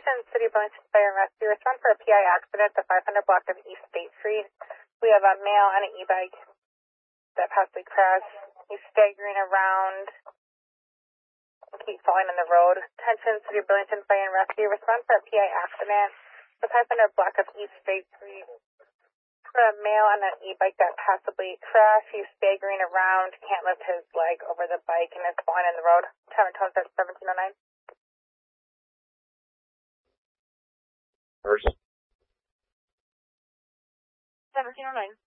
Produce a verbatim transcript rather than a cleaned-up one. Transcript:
Attention City of Burlington Fire and Rescue. Respond for a P I accident at the five hundred block of East State Street. We have a male on an e-bike that possibly crashed. He's staggering around and keep falling on the road. Attention City of Burlington Fire and Rescue. Respond for a P I accident at the five hundred block of East State Street. For a male on an e-bike that possibly crashed. He's staggering around, can't lift his leg over the bike, and is falling on the road. Time and tone starts seventeen oh nine. First. seventeen oh nine.